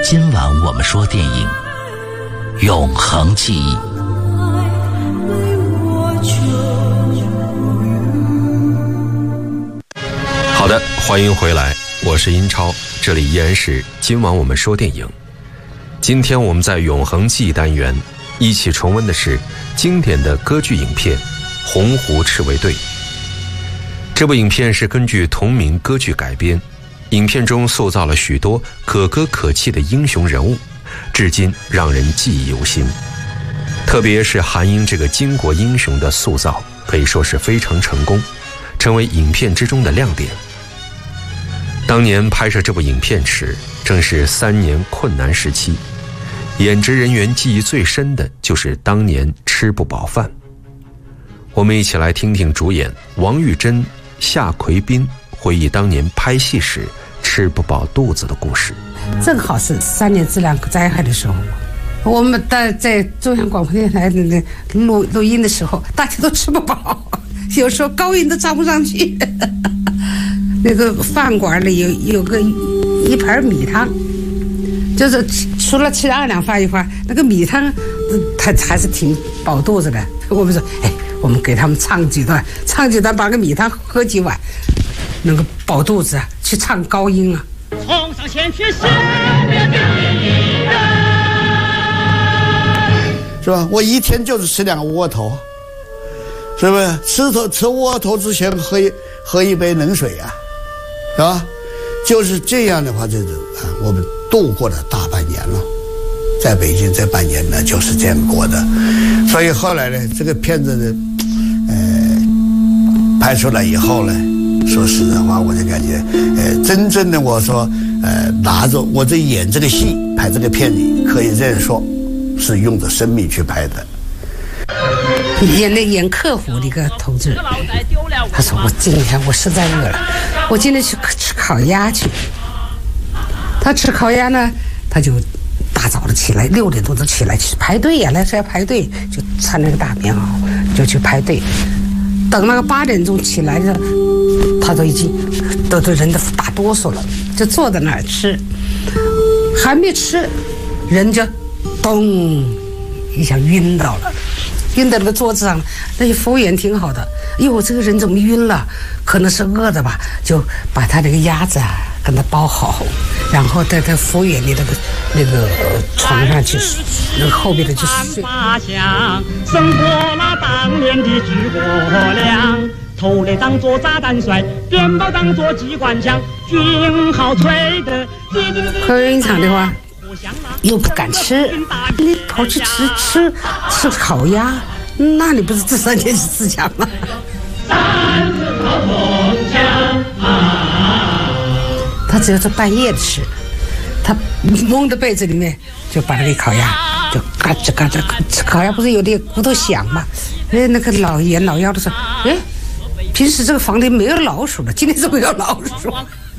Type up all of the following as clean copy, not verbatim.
今晚我们说电影，永恒记忆。 好的，欢迎回来，我是英超，这里依然是今晚我们说电影。今天我们在永恒记忆单元一起重温的是经典的歌剧影片《红湖赤卫队》。这部影片是根据同名歌剧改编，影片中塑造了许多可歌可泣的英雄人物，至今让人记忆犹新。特别是韩英这个巾帼英雄的塑造，可以说是非常成功，成为影片之中的亮点。当年拍摄这部影片时，正是3年困难时期，演职人员记忆最深的就是当年吃不饱饭。我们一起来听听主演王玉珍、夏奎斌回忆当年拍戏时吃不饱肚子的故事。 正好是3年自然灾害的时候，我们在中央广播电台录音的时候，大家都吃不饱，有时候高音都唱不上去。那个饭馆里有个一盘米汤，就是除了吃2两饭以外，那个米汤它还是挺饱肚子的。我们说，我们给他们唱几段，把个米汤喝几碗，能够饱肚子啊，去唱高音啊。 冲上前去消灭敌人， 是吧？我一天就是吃2个窝头，是不是？吃窝头之前喝一杯冷水啊，是吧？就是这样的话，我们度过了大半年了，在北京这半年呢就是这样过的。所以后来呢，这个片子呢，拍出来以后呢，说实在话，我就感觉，真正的我说，拿着我这演这个戏，拍这个片子，可以这样说，是用着生命去拍的。 演客服的一个同志，他说我今天我实在饿了，我今天去吃烤鸭去。他吃烤鸭呢，他就大早的起来，6点多就起来去排队呀，来这排队就穿那个大棉袄就去排队，等那个8点钟起来的，他都已经都人都打哆嗦了，就坐在那儿吃，还没吃，人就咚一下晕倒了。晕在那个桌子上，那些服务员挺好的，我这个人怎么晕了？可能是饿的吧，就把他那个鸭子啊跟他包好，然后在他服务员的那个床上去，那个后边的去睡。 胜过了当年的举国粮，头雷当作炸弹甩，鞭炮当作机关枪，军号吹的。 科研厂的话又不敢吃，你跑去吃烤鸭，那你不是这3件事自强吗？他只要是半夜吃，他蒙在被子里面就把那个烤鸭就嘎吱嘎吱，吃烤鸭不是有点骨头响吗？那个老爷老幺的说，平时这个房里没有老鼠的，今天怎么有老鼠？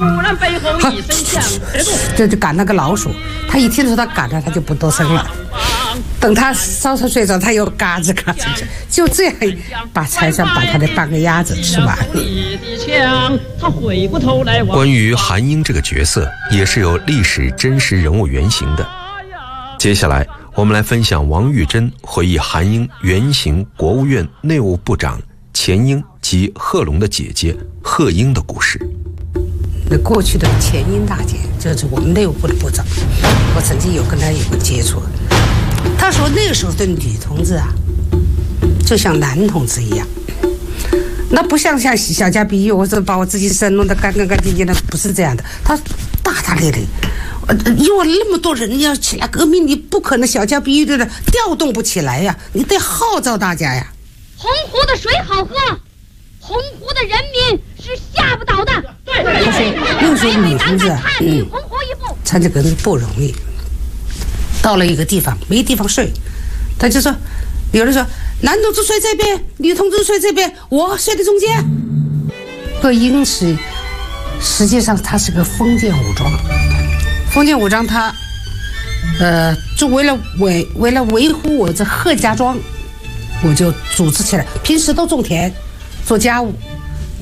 这就赶那个老鼠，他一听说他赶了，他就不多声了。等他稍稍睡着，他又嘎吱嘎吱，就这样才算把他的半个鸭子吃完。 关于韩英这个角色，也是有历史真实人物原型的。接下来我们来分享王玉珍回忆韩英原型国务院内务部长钱英及贺龙的姐姐贺英的故事。 那过去的钱英大姐就是我们内务部的部长，我曾经跟她有过接触。她说那个时候的女同志啊，就像男同志一样，那不像小家碧玉，或者把我自己身弄得干干净净的，不是这样的。她大大咧咧，因为那么多人要起来革命，你不可能小家碧玉的调动不起来呀，你得号召大家呀。 洪湖的水好喝，洪湖的人民是吓不倒的。 他说那个时候女同志参加革命不容易，到了一个地方没地方睡，他就说，有人说男同志睡这边，女同志睡这边，我睡在中间。贺英实际上他是个封建武装，他就为了维护我这贺家庄，我就组织起来，平时都种田做家务，